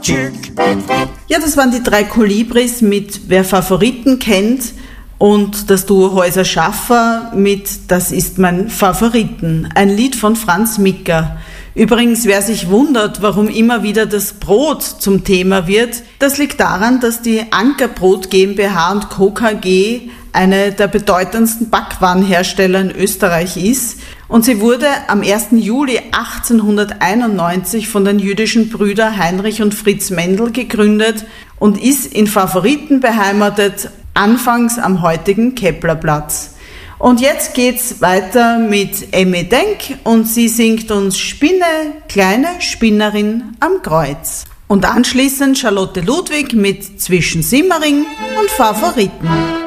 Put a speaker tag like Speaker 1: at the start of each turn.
Speaker 1: Ja, das waren die 3 Kolibris mit Wer Favoriten kennt und das Duo Häuser Schaffer mit Das ist mein Favoriten, ein Lied von Franz Micker. Übrigens, wer sich wundert, warum immer wieder das Brot zum Thema wird, das liegt daran, dass die Ankerbrot GmbH und Co. KG eine der bedeutendsten Backwarenhersteller in Österreich ist und sie wurde am 1. Juli 1891 von den jüdischen Brüdern Heinrich und Fritz Mendel gegründet und ist in Favoriten beheimatet, anfangs am heutigen Keplerplatz. Und jetzt geht's weiter mit Emme Denk und sie singt uns Spinne, kleine Spinnerin am Kreuz. Und anschließend Charlotte Ludwig mit Zwischen Simmering und Favoriten.